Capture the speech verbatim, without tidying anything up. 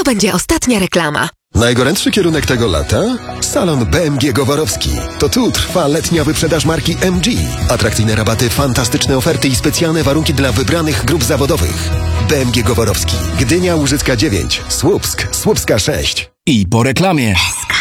To będzie ostatnia reklama. Najgorętszy kierunek tego lata? Salon B M G Goworowski. To tu trwa letnia wyprzedaż marki M G. Atrakcyjne rabaty, fantastyczne oferty i specjalne warunki dla wybranych grup zawodowych. B M G Goworowski. Gdynia Łużycka dziewięć. Słupsk. Słupska sześć. I po reklamie.